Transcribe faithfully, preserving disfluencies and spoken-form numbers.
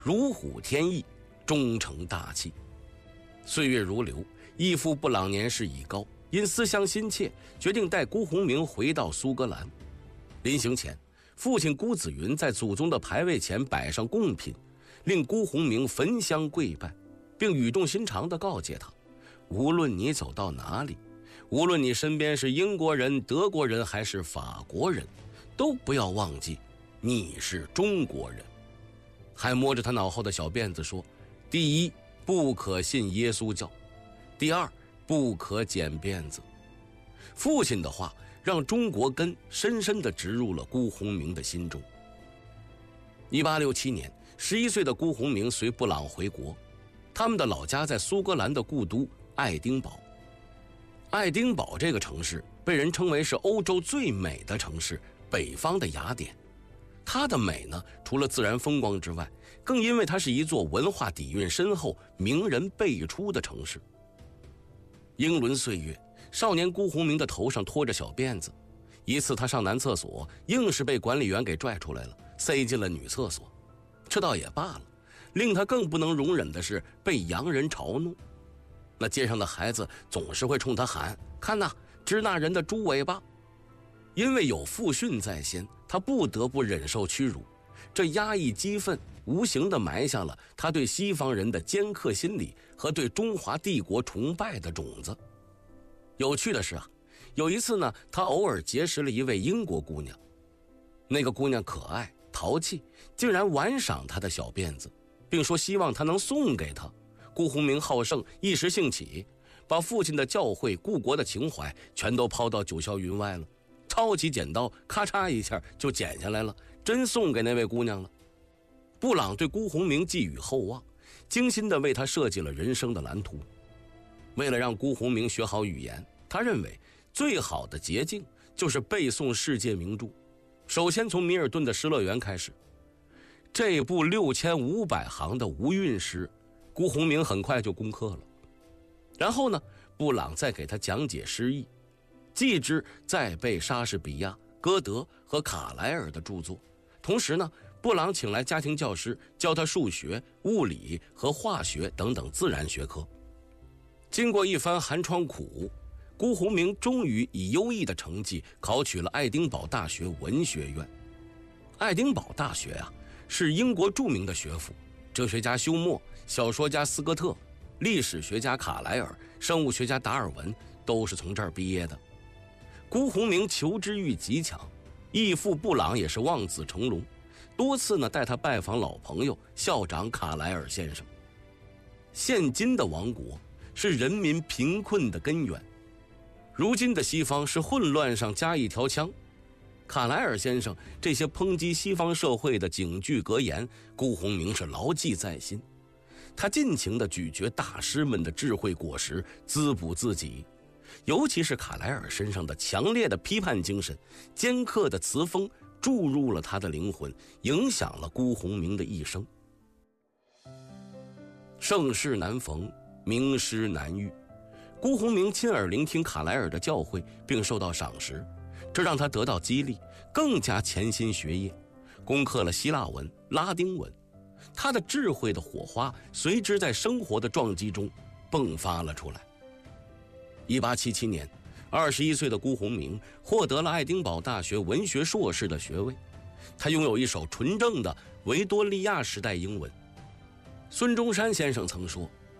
如虎添翼，终成大器。岁月如流，义父布朗年事已高，因思乡心切，决定带辜鸿铭回到苏格兰。临行前，父亲辜子云在祖宗的牌位前摆上贡品，令辜鸿铭焚香跪拜，并语重心长地告诫他，无论你走到哪里，无论你身边是英国人、德国人还是法国人，都不要忘记你是中国人。还摸着他脑后的小辫子说，第一，不可信耶稣教；第二，不可剪辫子。父亲的话让中国根深深地植入了辜鸿铭的心中。一八六七年，十一岁的辜鸿铭随布朗回国，他们的老家在苏格兰的故都爱丁堡。爱丁堡这个城市被人称为是欧洲最美的城市，北方的雅典。它的美呢，除了自然风光之外，更因为它是一座文化底蕴深厚、名人辈出的城市。英伦岁月，少年辜鸿铭的头上拖着小辫子。一次他上男厕所，硬是被管理员给拽出来了，塞进了女厕所。这倒也罢了，令他更不能容忍的是被洋人嘲弄。那街上的孩子总是会冲他喊，看呐，支那人的猪尾巴。因为有父训在先，他不得不忍受屈辱，这压抑激愤无形地埋下了他对西方人的尖刻心理和对中华帝国崇拜的种子。有趣的是啊，有一次呢，他偶尔结识了一位英国姑娘，那个姑娘可爱淘气，竟然玩赏他的小辫子，并说希望他能送给他。辜鸿铭好胜，一时兴起，把父亲的教诲、故国的情怀全都抛到九霄云外了，抄起剪刀，咔嚓一下就剪下来了，真送给那位姑娘了。布朗对辜鸿铭寄予厚望，精心地为他设计了人生的蓝图。为了让辜鸿铭学好语言，他认为最好的捷径就是背诵世界名著，首先从米尔顿的《失乐园》开始。这部六千五百行的无韵诗，辜鸿铭很快就攻克了。然后呢，布朗再给他讲解诗意，继之再背莎士比亚、歌德和卡莱尔的著作。同时呢，布朗请来家庭教师教他数学、物理和化学等等自然学科。经过一番寒窗苦，辜鸿铭终于以优异的成绩考取了爱丁堡大学文学院。爱丁堡大学啊，是英国著名的学府，哲学家休谟、小说家斯科特、历史学家卡莱尔、生物学家达尔文都是从这儿毕业的。辜鸿铭求知欲极强，义父布朗也是望子成龙，多次呢带他拜访老朋友校长卡莱尔先生。现今的王国是人民贫困的根源，如今的西方是混乱上加一条枪。卡莱尔先生这些抨击西方社会的警句格言，辜鸿铭是牢记在心。他尽情地咀嚼大师们的智慧果实，滋补自己。尤其是卡莱尔身上的强烈的批判精神、尖刻的词风，注入了他的灵魂，影响了辜鸿铭的一生。盛世难逢，名师难遇。辜鸿铭亲耳聆听卡莱尔的教诲，并受到赏识，这让他得到激励，更加潜心学业，攻克了希腊文、拉丁文。他的智慧的火花随之在生活的撞击中迸发了出来。一八七七年，二十一岁的辜鸿铭获得了爱丁堡大学文学硕士的学位。他拥有一手纯正的维多利亚时代英文。孙中山先生曾说，